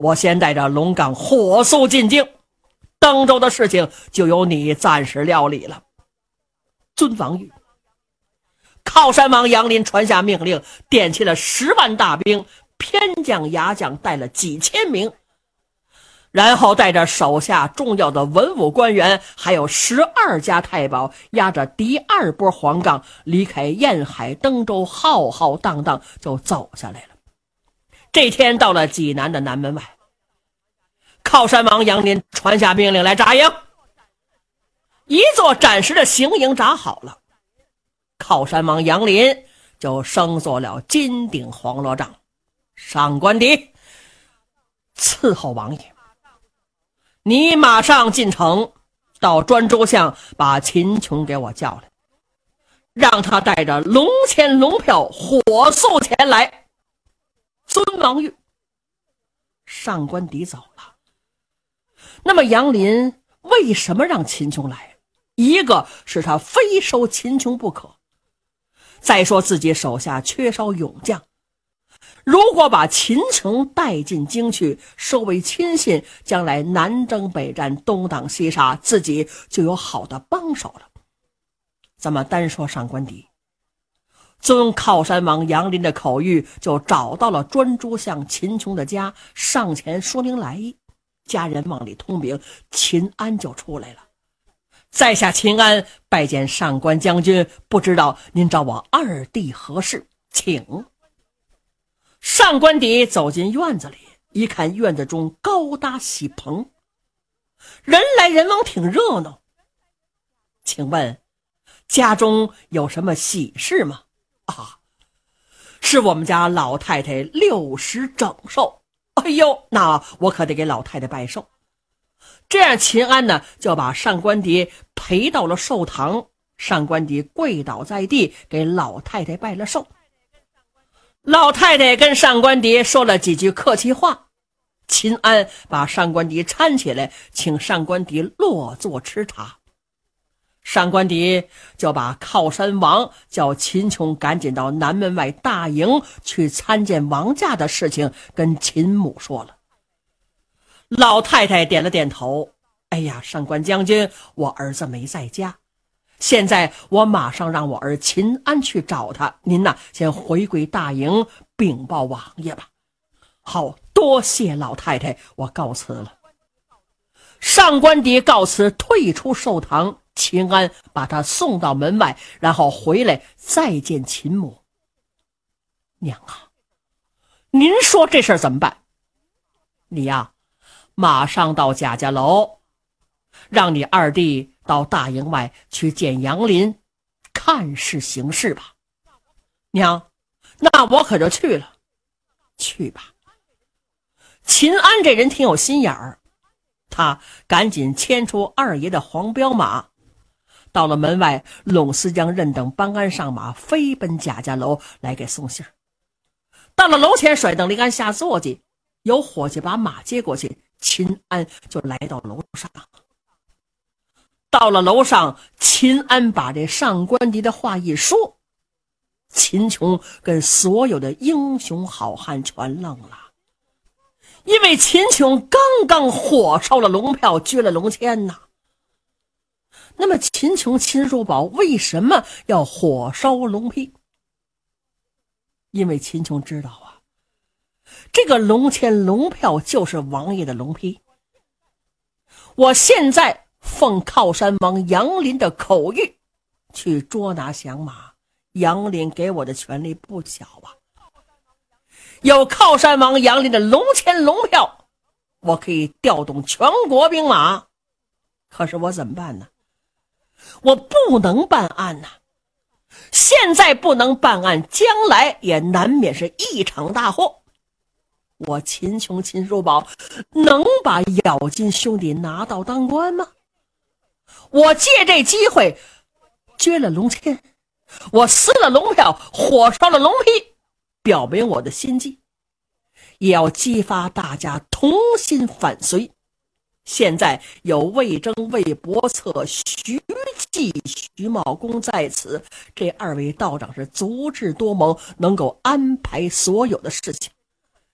我先带着龙岗火速进京，登州的事情就由你暂时料理了。尊王玉。靠山王杨林传下命令，点起了10万大兵，偏将牙将带了几千名，然后带着手下重要的文武官员，还有12家太保，押着第2波黄杠离开沿海登州，浩浩荡荡就走下来了。这天到了济南的南门外，靠山王杨林传下命令来扎营，一座暂时的行营扎好了，靠山王杨林就升做了金顶黄罗帐，上官邸伺候王爷。你马上进城，到专诸巷把秦琼给我叫来，让他带着龙签龙票火速前来。尊王玉。上官邸走了。那么杨林为什么让秦琼来？一个是他非收秦琼不可，再说自己手下缺少勇将，如果把秦琼带进京去，收为亲信，将来南征北战，东挡西杀，自己就有好的帮手了。咱们单说上官邸，遵靠山王杨林的口谕，就找到了专诸巷秦琼的家，上前说明来意。家人往里通禀，秦安就出来了。在下秦安拜见上官将军，不知道您找我二弟何事，请。上官邸走进院子里，一看院子中高搭喜棚，人来人往，挺热闹。请问家中有什么喜事吗？啊，是我们家老太太60整寿。哎呦，那我可得给老太太拜寿。这样秦安呢就把上官邸陪到了寿堂，上官邸跪倒在地给老太太拜了寿。老太太跟上官邸说了几句客气话，秦安把上官邸搀起来，请上官邸落座吃茶。上官邸就把靠山王叫秦琼赶紧到南门外大营去参见王家的事情跟秦母说了。老太太点了点头，哎呀，上官将军，我儿子没在家，现在我马上让我儿秦安去找他，您呢先回归大营禀报王爷吧。好，多谢老太太，我告辞了。上官邸告辞，退出寿堂，秦安把他送到门外，然后回来再见秦母。娘啊，您说这事儿怎么办？你呀，马上到贾家楼，让你二弟到大营外去见杨林，看事行事吧。娘，那我可就去了。去吧。秦安这人挺有心眼儿，他赶紧牵出二爷的黄骠马，到了门外，拢思将任等帮鞍上马，飞奔贾家楼来给送信儿。到了楼前，甩灯离鞍下坐骑，有伙计把马接过去，秦安就来到楼上。到了楼上，秦安把这上官邸的话一说，秦琼跟所有的英雄好汉全愣了。因为秦琼刚刚火烧了龙票，撅了龙签呐。那么秦琼、秦叔宝为什么要火烧龙批？因为秦琼知道啊，这个龙签龙票就是王爷的龙批。我现在奉靠山王杨林的口谕去捉拿降马，杨林给我的权力不小啊。有靠山王杨林的龙签龙票，我可以调动全国兵马。可是我怎么办呢？我不能办案呐。现在不能办案，将来也难免是一场大祸。我秦琼、秦叔宝能把咬金兄弟拿到当官吗？我借这机会撅了龙签，我撕了龙票，火烧了龙批，表明我的心迹，也要激发大家同心反隋。现在有魏征、魏伯策、徐继、徐茂公在此，这二位道长是足智多谋，能够安排所有的事情。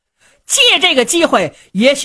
借这个机会，也许